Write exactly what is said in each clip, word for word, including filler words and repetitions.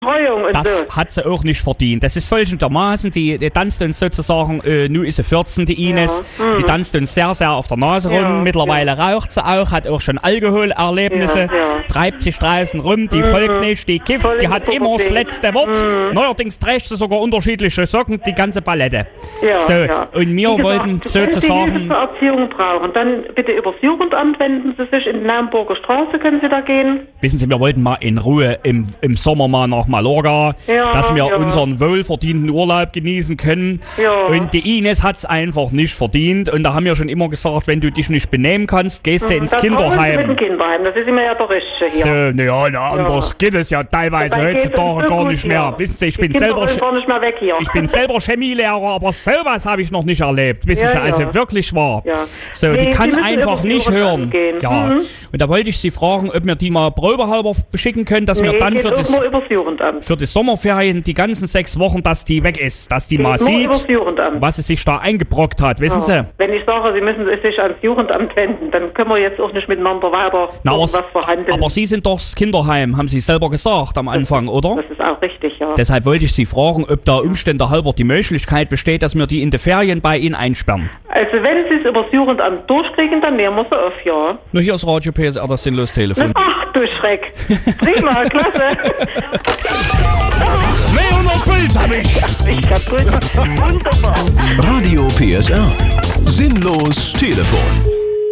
Und das so. hat sie auch nicht verdient. Das ist folgendermaßen, die, die tanzt uns sozusagen, äh, nun ist sie vierzehn, die Ines, ja. hm. die tanzt uns sehr, sehr auf der Nase rum. Ja, Mittlerweile ja. raucht sie auch, hat auch schon Alkoholerlebnisse, ja, ja. treibt sich draußen rum, die mhm. folgt nicht, die kifft, Voll die hat immer das letzte Wort. Mhm. Neuerdings trägt sie sogar unterschiedliche Socken, die ganze Palette. Ja, so, ja. und wir gesagt, wollten wenn Sie Hilfe sozusagen... zur Erziehung brauchen, dann bitte übers Jugendamt wenden Sie sich. In die Naumburger Straße können Sie da gehen. Wissen Sie, wir wollten mal in Ruhe im, im Sommer mal nach Mallorca, ja, dass wir ja. unseren wohlverdienten Urlaub genießen können. Ja. Und die Ines hat es einfach nicht verdient. Und da haben wir schon immer gesagt, wenn du dich nicht benehmen kannst, gehst du ins das Kinderheim. Mit dem Kinderheim, das ist immer ja der Richtige hier. So, naja, na, anders geht es ja teilweise Dabei heutzutage gar nicht mehr. Hier. Wissen Sie, ich die bin, Kinder selber, wollen gar nicht mehr weg hier. ich bin selber Chemielehrer, aber sowas habe ich noch nicht erlebt. Wissen Ja, Sie, also ja. wirklich wahr. Ja. So, Nee, die die kann müssen einfach über die nicht Jugendamt hören. gehen. Ja. Mhm. Und da wollte ich Sie fragen, ob wir die mal probehalber beschicken können, dass wir Nee, dann geht für auch das, nur übers Jugendamt. für die Sommerferien die ganzen sechs Wochen, dass die weg ist, dass die Geht mal nur sieht, übers Jugendamt. was sie sich da eingebrockt hat, wissen Ja. Sie? Wenn ich sage, Sie müssen sich ans Jugendamt wenden, dann können wir jetzt auch nicht miteinander weiter Na, aber, was verhandeln. aber Sie sind doch das Kinderheim, haben Sie selber gesagt am Anfang, oder? Das ist auch richtig, ja. Deshalb wollte ich Sie fragen, ob da Umstände halber die Möglichkeit besteht, dass wir die in die Ferien bei Ihnen einsperren. Also wenn Sie es übers Jugendamt durchkriegen, dann nehmen wir sie auf, ja. Nur hier ist Radio P S R, das sinnlos Telefon. Ach du Schreck. Prima, klasse. zweihundert Puls hab ich! Ich kaputt. Wunderbar. Radio P S R. Sinnlos Telefon.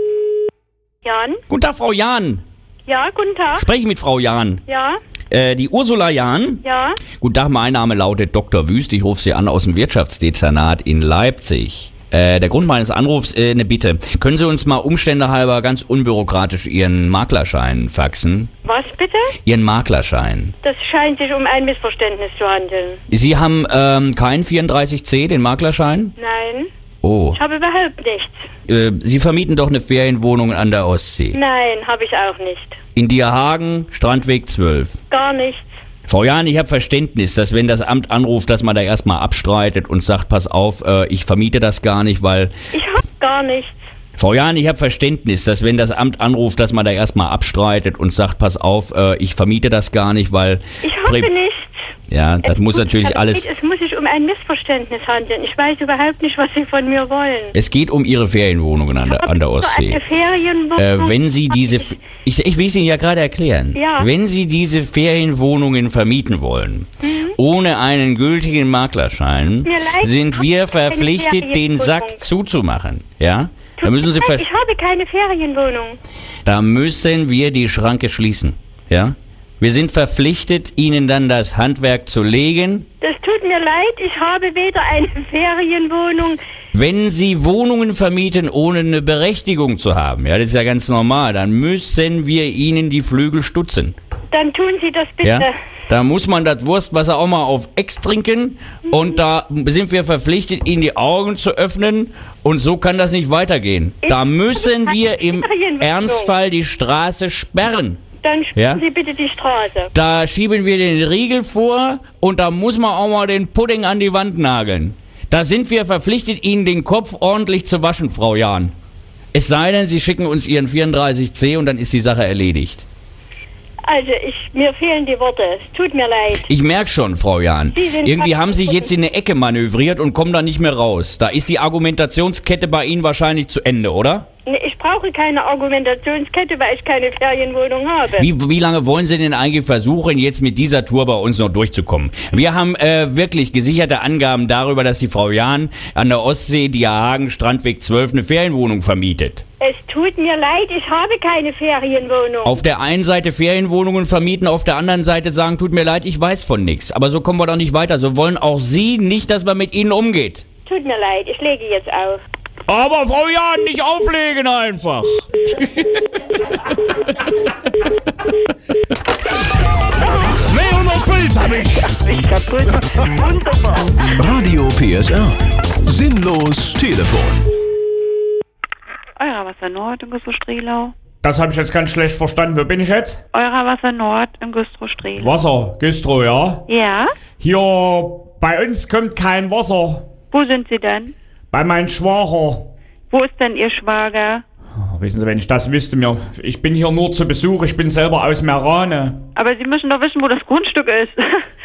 Jan? Guten Tag, Frau Jahn. Ja, guten Tag. Spreche ich mit Frau Jahn. Ja, Äh, die Ursula Jahn. ja. Guten Tag, mein Name lautet Doktor Wüst. Ich rufe Sie an aus dem Wirtschaftsdezernat in Leipzig. Äh, der Grund meines Anrufs, äh, eine Bitte. Können Sie uns mal umständehalber ganz unbürokratisch Ihren Maklerschein faxen? Was bitte? Ihren Maklerschein. Das scheint sich um ein Missverständnis zu handeln. Sie haben ähm, keinen vierunddreißig C, den Maklerschein? Nein, Oh. ich habe überhaupt nichts. Äh, Sie vermieten doch eine Ferienwohnung an der Ostsee. Nein, habe ich auch nicht. In Dierhagen, Strandweg zwölf. Gar nichts. Frau Jahn, ich habe Verständnis, dass wenn das Amt anruft, dass man da erstmal abstreitet und sagt, pass auf, äh, ich vermiete das gar nicht, weil... Ich habe gar nichts. Frau Jahn, ich habe Verständnis, dass wenn das Amt anruft, dass man da erstmal abstreitet und sagt, pass auf, äh, ich vermiete das gar nicht, weil... Ich habe Prä- nichts. Ja, das Es muss muss- natürlich alles... Es muss sich um ein Missverständnis handeln. Ich weiß überhaupt nicht, was Sie von mir wollen. Es geht um Ihre Ferienwohnungen an der, an der Ostsee. Eine Ferienwohnung. Äh, wenn Sie hab diese, ich- ich, ich will es Ihnen ja gerade erklären. Ja. Wenn Sie diese Ferienwohnungen vermieten wollen, ohne einen gültigen Maklerschein, Mir leid, sind ich wir hab keine verpflichtet, den Ferienwohnung. Sack zuzumachen. Ja? Da Tut müssen mir Sie, ver- leid, ich habe keine Ferienwohnung. da müssen wir die Schranke schließen. Ja? Wir sind verpflichtet, Ihnen dann das Handwerk zu legen. Das tut mir leid, ich habe weder eine Ferienwohnung. Wenn Sie Wohnungen vermieten, ohne eine Berechtigung zu haben, ja, das ist ja ganz normal, dann müssen wir Ihnen die Flügel stutzen. Dann tun Sie das bitte. Ja? Da muss man das Wurstwasser auch mal auf Ex trinken und da sind wir verpflichtet, Ihnen die Augen zu öffnen und so kann das nicht weitergehen. Da müssen wir im Ernstfall die Straße sperren. Dann sperren Ja? Sie bitte die Straße. Da schieben wir den Riegel vor und da muss man auch mal den Pudding an die Wand nageln. Da sind wir verpflichtet, Ihnen den Kopf ordentlich zu waschen, Frau Jahn. Es sei denn, Sie schicken uns Ihren vierunddreißig C und dann ist die Sache erledigt. Also, ich, mir fehlen die Worte. Es tut mir leid. Ich merke schon, Frau Jahn. Sie sind Irgendwie fast haben Sie sich jetzt in eine Ecke manövriert und kommen da nicht mehr raus. Da ist die Argumentationskette bei Ihnen wahrscheinlich zu Ende, oder? Nee, Ich brauche keine Argumentationskette, weil ich keine Ferienwohnung habe. Wie, wie lange wollen Sie denn eigentlich versuchen, jetzt mit dieser Tour bei uns noch durchzukommen? Wir haben äh, wirklich gesicherte Angaben darüber, dass die Frau Jahn an der Ostsee, Dierhagen, Strandweg zwölf, eine Ferienwohnung vermietet. Es tut mir leid, ich habe keine Ferienwohnung. Auf der einen Seite Ferienwohnungen vermieten, auf der anderen Seite sagen, tut mir leid, ich weiß von nichts. Aber so kommen wir doch nicht weiter. So wollen auch Sie nicht, dass man mit Ihnen umgeht. Tut mir leid, ich lege jetzt auf. Aber Frau Jahn, nicht auflegen einfach. zweihundert Puls hab ich. Ich kaputt. Wunderbar. Radio P S R. Sinnlos Telefon. Eurer Wasser Nord im Güstrow Strehlau. Das habe ich jetzt ganz schlecht verstanden. Wo bin ich jetzt? Eurer Wasser Nord im Güstrow Strehlau. Wasser, Güstrow, ja? Ja? Hier, bei uns kommt kein Wasser. Wo sind Sie denn? Bei meinem Schwager. Wo ist denn Ihr Schwager? Oh, wissen Sie, wenn ich das wüsste, mir, ich bin hier nur zu Besuch, ich bin selber aus Merane. Aber Sie müssen doch wissen, wo das Grundstück ist.